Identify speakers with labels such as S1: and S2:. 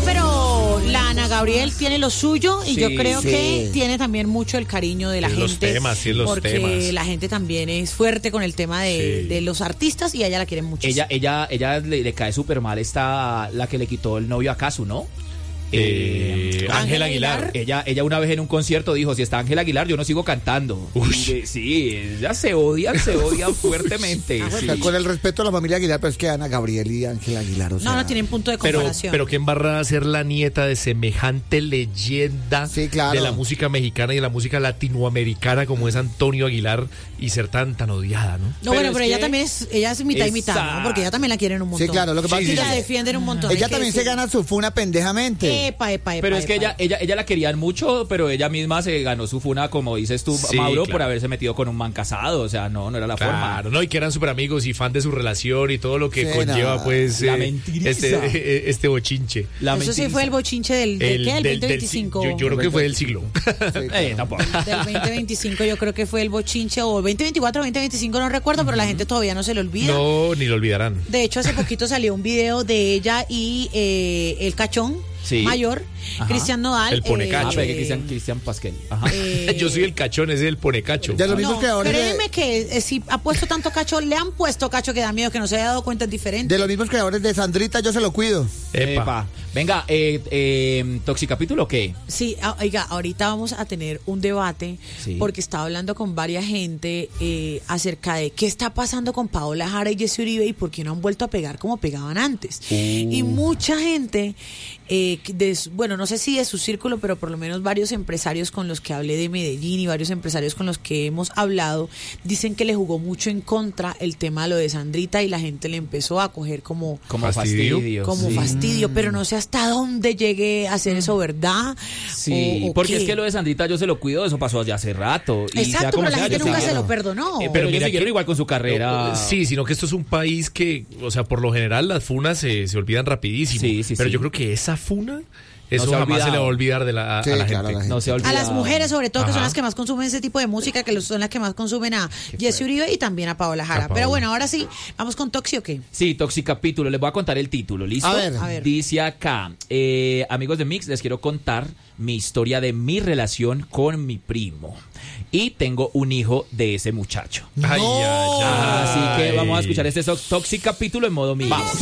S1: pero la Ana Gabriel tiene lo suyo y
S2: Sí,
S1: yo creo que tiene también mucho el cariño de la gente.
S3: Los temas, sí, los
S1: porque
S3: temas.
S1: la gente también es fuerte con el tema de los artistas y a ella la quieren mucho.
S2: Ella le cae súper mal esta, la que le quitó el novio a Casu, ¿no?
S3: Ángela Aguilar.
S2: Ella una vez en un concierto dijo, si está Ángela Aguilar, yo no sigo cantando. Sí, ya se odian fuertemente.
S4: O
S2: sí.
S4: sea, con el respeto a la familia Aguilar, pero es que Ana Gabriel y Ángela Aguilar, o sea...
S1: No tienen punto de comparación.
S3: Pero qué embarrada ser la nieta de semejante leyenda de la música mexicana y de la música latinoamericana como es Antonio Aguilar y ser tan odiada, ¿no?
S1: No, bueno, pero ella también es mitad y mitad, ¿no? Porque ella también la quieren un montón.
S4: Sí, claro, lo que pasa es que
S1: la defienden un montón.
S4: Ella también se gana su funa pendejamente.
S2: Pero es que ella la querían mucho, pero ella misma se ganó su funa, como dices tú, Mauro, por haberse metido con un man casado. O sea, no era la forma.
S3: Claro, no, y que eran súper amigos y fan de su relación y todo lo que conlleva, pues,
S2: la mentiriza.
S3: este bochinche.
S1: Eso sí fue el bochinche del 2025.
S3: Yo creo que fue del siglo.
S2: Tampoco.
S1: Del 2025 yo creo que fue el bochinche, o 2024 o 2025, no recuerdo, pero la gente todavía no se lo olvida.
S3: No, ni lo olvidarán.
S1: De hecho, hace poquito salió un video de ella y el cachón mayor, Cristian Nodal.
S3: El ponecacho.
S2: Cristian Pasquel.
S3: Yo soy el cachón, ese es el ponecacho.
S4: De los mismos creadores
S1: créeme que si ha puesto tanto cacho, le han puesto cacho que da miedo, que no se haya dado cuenta, es diferente.
S4: De los mismos creadores de Sandrita, yo se lo cuido.
S2: Epa. Venga, ¿Toxicapítulo o qué?
S1: Sí, oiga, ahorita vamos a tener un debate porque estaba hablando con varias gente acerca de qué está pasando con Paola Jara y Jessy Uribe y por qué no han vuelto a pegar como pegaban antes. Y mucha gente, bueno, no sé si de su círculo, pero por lo menos varios empresarios con los que hablé de Medellín y varios empresarios con los que hemos hablado, dicen que le jugó mucho en contra el tema de lo de Sandrita y la gente le empezó a coger como
S2: fastidio.
S1: Como fastidio, pero no sé hasta dónde llegue a hacer eso, ¿verdad?
S2: Sí,
S1: o
S2: porque
S1: qué.
S2: es que lo de Sandrita yo se lo cuido, eso pasó ya hace rato.
S1: Exacto, pero la gente nunca se lo perdonó.
S2: Pero
S3: mira,
S2: siguieron igual con su carrera.
S3: Sí, sino que esto es un país que, o sea, por lo general las funas se olvidan rapidísimo. Pero yo creo que esa funa... Eso jamás se le va a olvidar a la gente.
S4: Claro,
S2: No se olvida.
S1: A las mujeres, sobre todo, que son las que más consumen ese tipo de música, que son las que más consumen a Jessy Uribe y también a Paola Jara. Pero bueno, ahora sí, ¿vamos con Toxi o qué?
S2: Sí, Toxicapítulo. Les voy a contar el título, ¿listo?
S4: A ver.
S2: Dice acá, amigos de Mix, les quiero contar mi historia de mi relación con mi primo. Y tengo un hijo de ese muchacho.
S3: Ay.
S2: Así que vamos a escuchar este Toxicapítulo en modo Mix. Vamos.